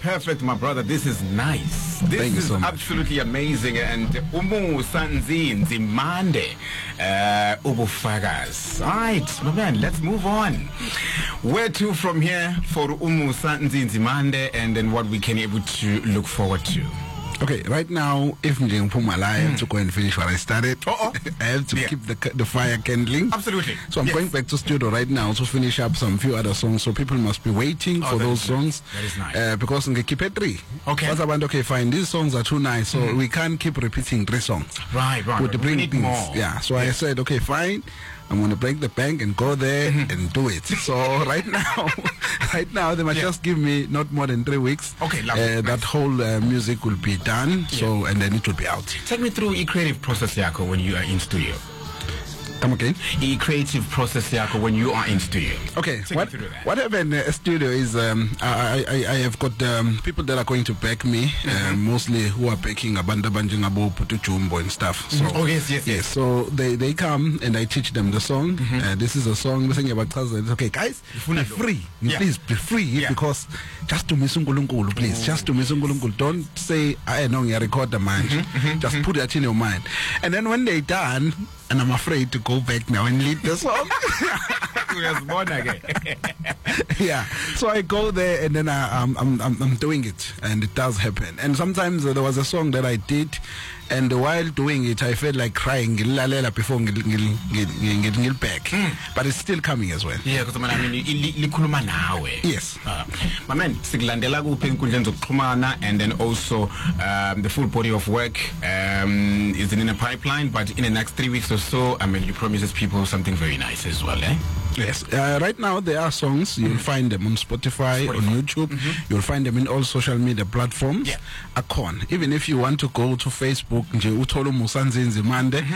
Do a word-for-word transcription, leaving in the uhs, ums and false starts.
perfect, my brother. This is nice. This Thank is you so much. absolutely amazing. And Umusa Nzimande, uh, Ubufagaz. All right, my man, let's move on. Where to from here for Umusa Nzimande, and then what we can able to look forward to? Okay, right now, if I'm Pumala, I have to go and finish what I started. Uh-oh. I have to Yeah. keep the the fire kindling. Absolutely. So I'm Yes. going back to studio right now to finish up some few other songs. So people must be waiting Oh, for that those is nice. songs. That is nice. Uh, because I keep it three. Okay. Once I went, okay, fine. These songs are too nice, so Mm-hmm. we can't keep repeating three songs. Right, right. Would right. We bring need things. more. Yeah. So I said, okay, fine. I'm going to break the bank and go there and do it. So right now, right now they must Yeah. just give me not more than three weeks. Okay, lovely. Uh, that Nice. whole uh, music will be done. So and then it will be out. Take me through a creative process, Yako, when you are in studio. Come again. A creative process, Yako, when you are in studio. Okay, Take what me through that. what happened in uh, studio is um, I, I I have got um, people that are going to back me, uh, mostly who are backing Abanda Banjingabo, Putu Chumbo and stuff. So Oh, yes, yes, yes. So they, they come and I teach them the song. Uh, this is a song listening about Chaza. Okay, guys, be Ifuna lo. free. Yeah. Please be free Yeah. because just to miss Unkulunkulu, please. Just to miss Unkulunkulu. Don't say I know you record the man. Just put that in your mind. And then when they done, and I'm afraid to go back now and lead the song. We are born again. Yeah, so I go there and then I, um, I'm, I'm I'm doing it, and it does happen. And sometimes uh, there was a song that I did, and while doing it, I felt like crying Ngilalela before ngil- ngil- ngil- ngil- ngil back, but it's still coming as well. Yeah, because I mean, li- likhuluma nawe. Yes. Uh, my man, sikulandela kuphi enkundleni zokuxhumana, and then also um, the full body of work um, is in a pipeline, but in the next three weeks or so, I mean, you promises people something very nice as well, eh? Yes. Uh, right now there are songs. You'll find them on Spotify, Spotify. on YouTube. You'll find them in all social media platforms. Yeah. Akon. Even if you want to go to Facebook, nje uthole uMusa Nzimande.